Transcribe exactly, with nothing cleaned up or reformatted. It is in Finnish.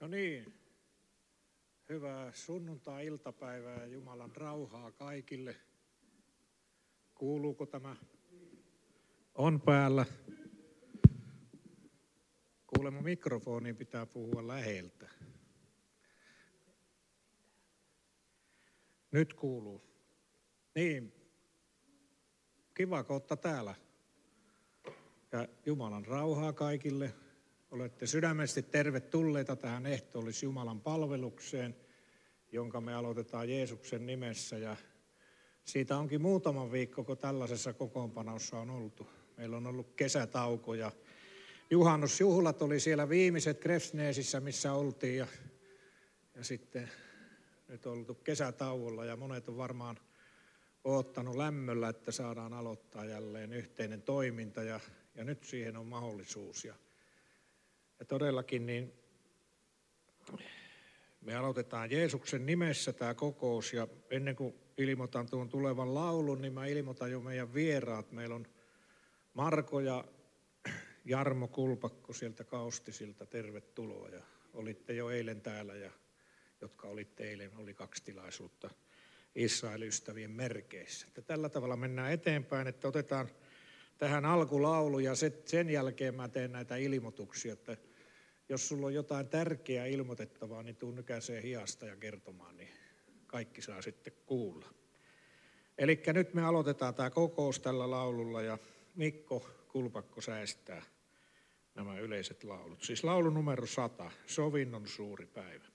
No niin, hyvää sunnuntai-iltapäivää ja Jumalan rauhaa kaikille. Kuuluuko tämä? On päällä. Kuulemma mikrofoniin pitää puhua läheltä. Nyt kuuluu. Niin, kiva kohta täällä. Ja Jumalan rauhaa kaikille. Olette sydämellisesti tervetulleita tähän ehtoollis Jumalan palvelukseen, jonka me aloitetaan Jeesuksen nimessä. Ja siitä onkin muutama viikko, kun tällaisessa kokoonpanossa on oltu. Meillä on ollut kesätauko ja juhannusjuhlat oli siellä viimeiset Krefsneesissä, missä oltiin. Ja, ja sitten nyt on oltu kesätauolla ja monet on varmaan oottanut lämmöllä, että saadaan aloittaa jälleen yhteinen toiminta ja, ja nyt siihen on mahdollisuus. Ja, ja todellakin niin me aloitetaan Jeesuksen nimessä tämä kokous ja ennen kuin ilmoitan tuon tulevan laulun, niin mä ilmoitan jo meidän vieraat. Meillä on Marko ja Jarmo Kulpakko sieltä Kaustisilta, tervetuloa. Ja olitte jo eilen täällä ja jotka olitte eilen, oli kaksi tilaisuutta Israel-ystävien merkeissä. Että tällä tavalla mennään eteenpäin, että otetaan tähän alkulaulu ja sen jälkeen mä teen näitä ilmoituksia, että jos sulla on jotain tärkeää ilmoitettavaa, niin tuu nykäiseen hiasta ja kertomaan, niin kaikki saa sitten kuulla. Eli nyt me aloitetaan tämä kokous tällä laululla ja Mikko Kulpakko säestää nämä yleiset laulut. Siis laulu numero sata, sovinnon suuri päivä.